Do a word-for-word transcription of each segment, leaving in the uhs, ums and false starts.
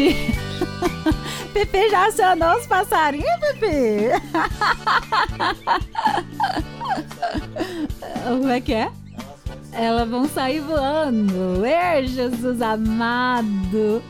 Pipi. Pipi já acionou os passarinhos, Pipi? Como é que é? Elas vão sair voando. Ei, Jesus amado.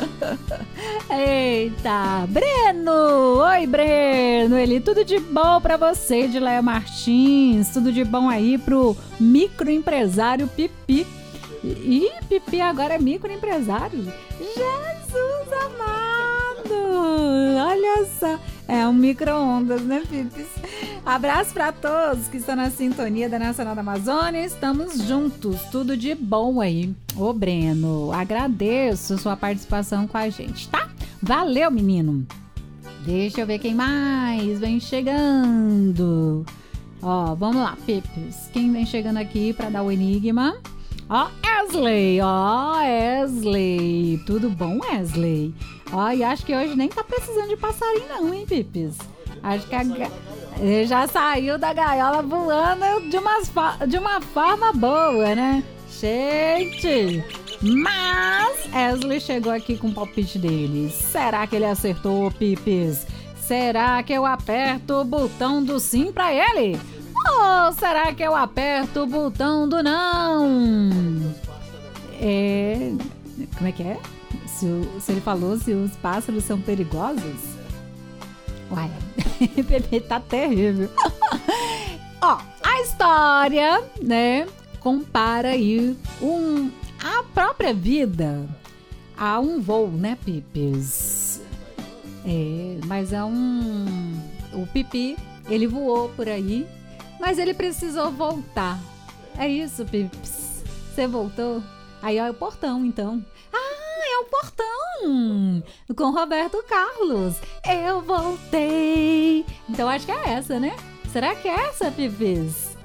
Eita, Breno. Oi, Breno. Ele, tudo de bom pra você, Edileia Martins. Tudo de bom aí pro microempresário Pipi. Ih, Pipi agora é microempresário. Jesus amado. Olha só. É um micro-ondas, né, Pipis? Abraço para todos que estão na sintonia da Nacional da Amazônia. Estamos juntos. Tudo de bom aí. Ô, Breno, agradeço sua participação com a gente, tá? Valeu, menino. Deixa eu ver quem mais vem chegando. Ó, vamos lá, Pipis. Quem vem chegando aqui para dar o enigma? Ó, Wesley. Ó, Wesley. Tudo bom, Wesley? Ó, e acho que hoje nem tá precisando de passarinho não, hein, Pipis? Acho que a... ele já saiu da gaiola voando de, umas fo... de uma forma boa, né? Gente! Mas Wesley chegou aqui com o palpite dele. Será que ele acertou, Pipis? Será que eu aperto o botão do sim pra ele? Ou será que eu aperto o botão do não? É... Como é que é? Se, o... se ele falou se os pássaros são perigosos? Uai, o bebê tá terrível. Ó, a história, né, compara aí um, a própria vida a um voo, né, Pipis? É, mas é um... O Pipi, ele voou por aí, mas ele precisou voltar. É isso, Pipis. Você voltou? Aí, ó, é o portão, então. Ah, é o portão! Com Roberto Carlos. Eu voltei. Então, acho que é essa, né? Será que é essa, Pipis?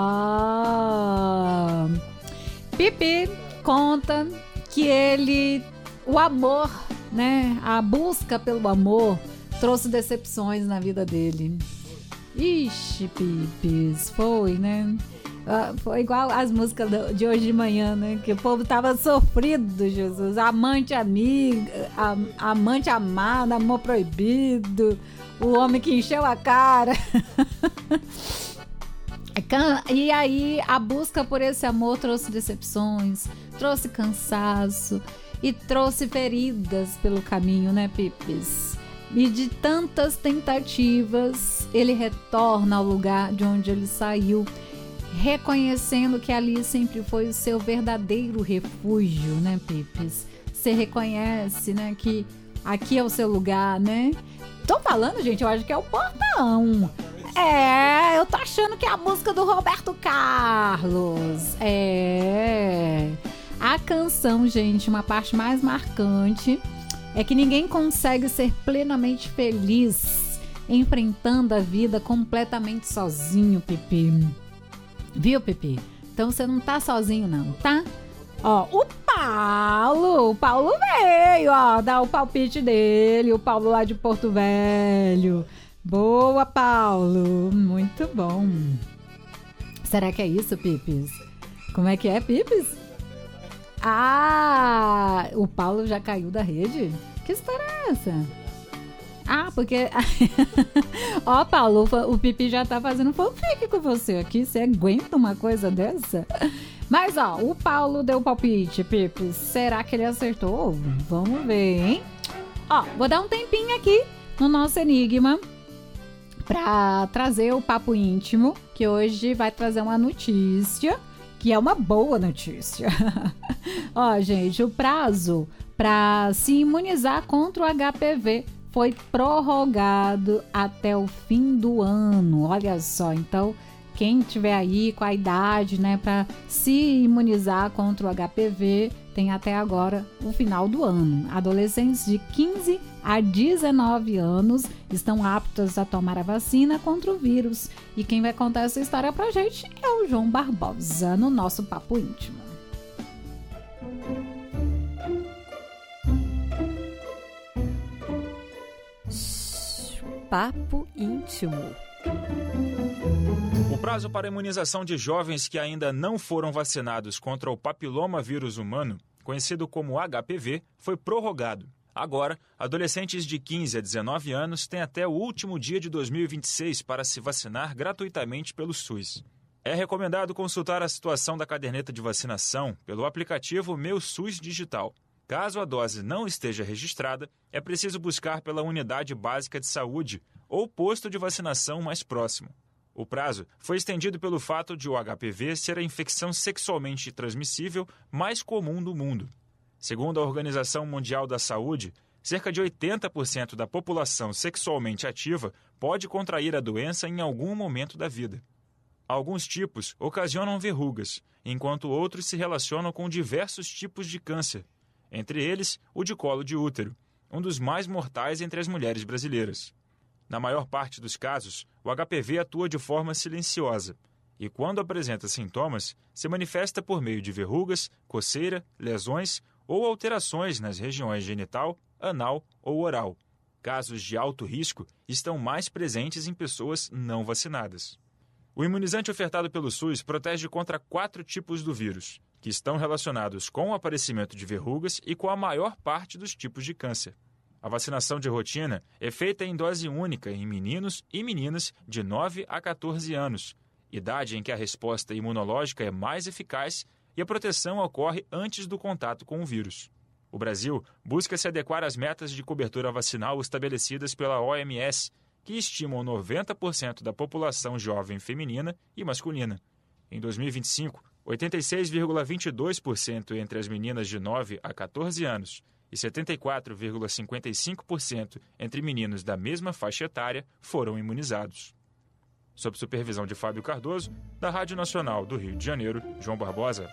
Ah... Pipi conta que ele... O amor, né? A busca pelo amor trouxe decepções na vida dele. Ixi, Pipis, foi, né? Uh, foi igual as músicas de hoje de manhã, né? Que o povo tava sofrido, Jesus. Amante amiga, am, amante amada, amor proibido, o homem que encheu a cara. E aí a busca por esse amor trouxe decepções, trouxe cansaço e trouxe feridas pelo caminho, né, Pipis? E de tantas tentativas, ele retorna ao lugar de onde ele saiu, reconhecendo que ali sempre foi o seu verdadeiro refúgio, né, Pipis? Você reconhece, né, que aqui é o seu lugar, né? Tô falando, gente, eu acho que é o portão. É, eu tô achando que é a música do Roberto Carlos. É. A canção, gente, uma parte mais marcante é que ninguém consegue ser plenamente feliz enfrentando a vida completamente sozinho, Pipi. Viu, Pipi? Então você não tá sozinho, não, tá? Ó, o Paulo, o Paulo veio, ó, dar o palpite dele, o Paulo lá de Porto Velho. Boa, Paulo, muito bom. Será que é isso, Pipis? Como é que é, Pipis? Ah, o Paulo já caiu da rede? Que história é essa? Ah, porque... Ó, Paulo, o Pipi já tá fazendo fanfic com você aqui. Você aguenta uma coisa dessa? Mas, ó, o Paulo deu palpite, Pipi. Será que ele acertou? Vamos ver, hein? Ó, vou dar um tempinho aqui no nosso enigma pra trazer o papo íntimo, que hoje vai trazer uma notícia, que é uma boa notícia. Ó, gente, o prazo para se imunizar contra o H P V foi prorrogado até o fim do ano. Olha só, então quem tiver aí com a idade, né, para se imunizar contra o H P V, tem até agora o final do ano. Adolescentes de quinze a dezenove anos estão aptos a tomar a vacina contra o vírus. E quem vai contar essa história pra gente é o João Barbosa, no nosso Papo Íntimo. Papo Íntimo. O prazo para a imunização de jovens que ainda não foram vacinados contra o papiloma vírus humano, conhecido como H P V, foi prorrogado. Agora, adolescentes de quinze a dezenove anos têm até o último dia de dois mil e vinte e seis para se vacinar gratuitamente pelo SUS. É recomendado consultar a situação da caderneta de vacinação pelo aplicativo Meu SUS Digital. Caso a dose não esteja registrada, é preciso buscar pela unidade básica de saúde ou posto de vacinação mais próximo. O prazo foi estendido pelo fato de o H P V ser a infecção sexualmente transmissível mais comum do mundo. Segundo a Organização Mundial da Saúde, cerca de oitenta por cento da população sexualmente ativa pode contrair a doença em algum momento da vida. Alguns tipos ocasionam verrugas, enquanto outros se relacionam com diversos tipos de câncer, entre eles o de colo de útero, um dos mais mortais entre as mulheres brasileiras. Na maior parte dos casos, o H P V atua de forma silenciosa e, quando apresenta sintomas, se manifesta por meio de verrugas, coceira, lesões ou alterações nas regiões genital, anal ou oral. Casos de alto risco estão mais presentes em pessoas não vacinadas. O imunizante ofertado pelo SUS protege contra quatro tipos do vírus, que estão relacionados com o aparecimento de verrugas e com a maior parte dos tipos de câncer. A vacinação de rotina é feita em dose única em meninos e meninas de nove a quatorze anos, idade em que a resposta imunológica é mais eficaz e a proteção ocorre antes do contato com o vírus. O Brasil busca se adequar às metas de cobertura vacinal estabelecidas pela O M S, que estimam noventa por cento da população jovem feminina e masculina. Em dois mil e vinte e cinco, oitenta e seis vírgula vinte e dois por cento entre as meninas de nove a quatorze anos e setenta e quatro vírgula cinquenta e cinco por cento entre meninos da mesma faixa etária foram imunizados. Sob supervisão de Fábio Cardoso, da Rádio Nacional do Rio de Janeiro, João Barbosa.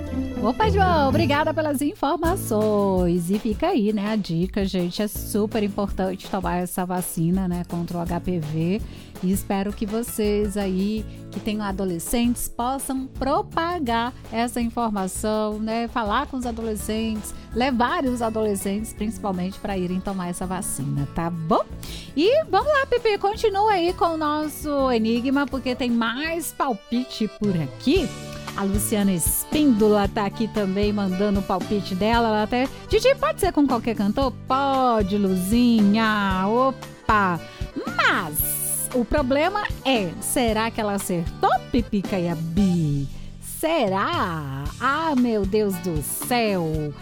Opa, João, obrigada pelas informações. E fica aí, né, a dica, gente, é super importante tomar essa vacina, né, contra o H P V. E espero que vocês aí, que tenham adolescentes, possam propagar essa informação, né, falar com os adolescentes, levar os adolescentes, principalmente, para irem tomar essa vacina, tá bom? E vamos lá, Pepe, continua aí com o nosso enigma, porque tem mais palpite por aqui. A Luciana Espíndola tá aqui também mandando o palpite dela. Ela até... Didi, pode ser com qualquer cantor? Pode, Luzinha. Opa! Mas o problema é, será que ela acertou, Pipi Caiabi? Será? Ah, meu Deus do céu!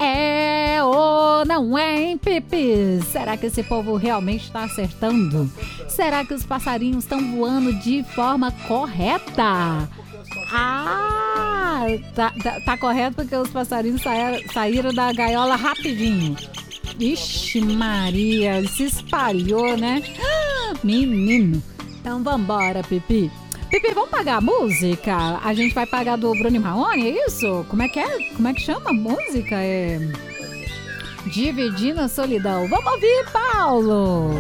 É ou não é, hein, Pipi? Será que esse povo realmente está acertando? Será que os passarinhos estão voando de forma correta? Ah, tá, tá, tá correto porque os passarinhos saíram, saíram da gaiola rapidinho. Ixi, Maria, se espalhou, né? Ah, menino. Então vambora, Pipi. Pipi, vamos pagar a música? A gente vai pagar do Bruno Marrone, é isso? Como é que é? Como é que chama a música? É... Dividindo a Solidão. Vamos ouvir, Paulo!